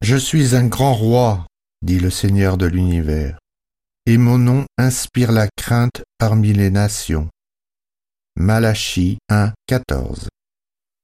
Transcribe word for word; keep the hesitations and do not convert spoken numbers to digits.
Je suis un grand roi, dit le Seigneur de l'univers, et mon nom inspire la crainte parmi les nations. Malachie un, quatorze.